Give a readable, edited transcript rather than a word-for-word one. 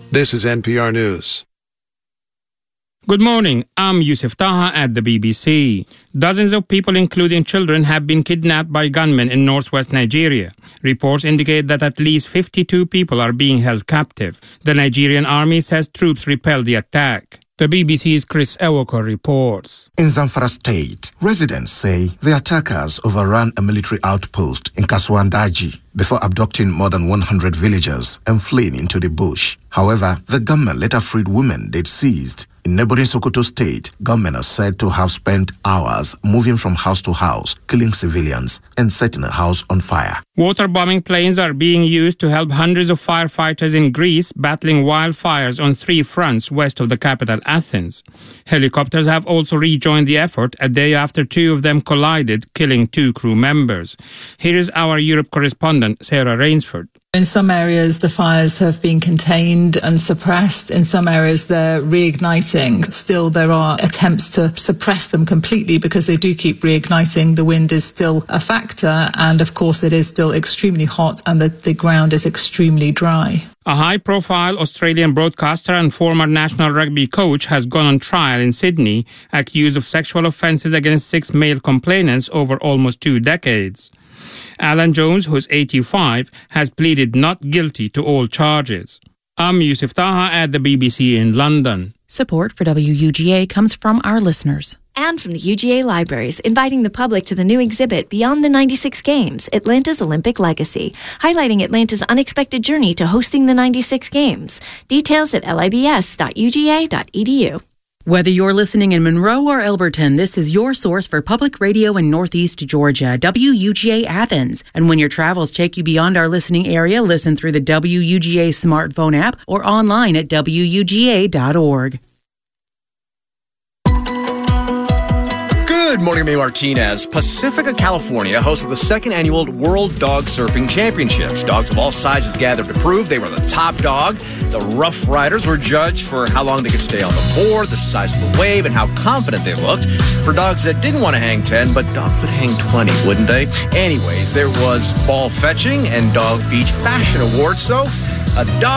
This is NPR News. Good morning, I'm Yusuf Taha at the BBC. Dozens of people, including children, have been kidnapped by gunmen in northwest Nigeria. Reports indicate that at least 52 people are being held captive. The Nigerian army says troops repelled the attack. The BBC's Chris Ewoko reports. In Zamfara State, residents say the attackers overran a military outpost in Kasuwan Daji before abducting more than 100 villagers and fleeing into the bush. However, the gunmen later freed women they'd seized. In neighboring Sokoto State, gunmen are said to have spent hours moving from house to house, killing civilians and setting a house on fire. Water-bombing planes are being used to help hundreds of firefighters in Greece battling wildfires on 3 fronts west of the capital, Athens. Helicopters have also rejoined the effort a day after 2 of them collided, killing 2 crew members. Here is our Europe correspondent, Sarah Rainsford. In some areas, the fires have been contained and suppressed. In some areas, they're reigniting. Still, there are attempts to suppress them completely because they do keep reigniting. The wind is still a factor. And of course, it is still extremely hot and the ground is extremely dry. A high-profile Australian broadcaster and former national rugby coach has gone on trial in Sydney, accused of sexual offences against 6 male complainants over almost 2 decades. Alan Jones, who's 85, has pleaded not guilty to all charges. I'm Yusuf Taha at the BBC in London. Support for WUGA comes from our listeners. And from the UGA Libraries, inviting the public to the new exhibit Beyond the 96 Games, Atlanta's Olympic Legacy, highlighting Atlanta's unexpected journey to hosting the 96 Games. Details at libs.uga.edu. Whether you're listening in Monroe or Elberton, this is your source for public radio in Northeast Georgia, WUGA Athens. And when your travels take you beyond our listening area, listen through the WUGA smartphone app or online at WUGA.org. Good morning, May Martinez. Pacifica, California hosted the 2nd annual World Dog Surfing Championships. Dogs of all sizes gathered to prove they were the top dog. The Rough Riders were judged for how long they could stay on the board, the size of the wave, and how confident they looked. For dogs that didn't want to hang 10, but dogs would hang 20, wouldn't they? Anyways, there was ball fetching and Dog Beach Fashion Awards, so a dog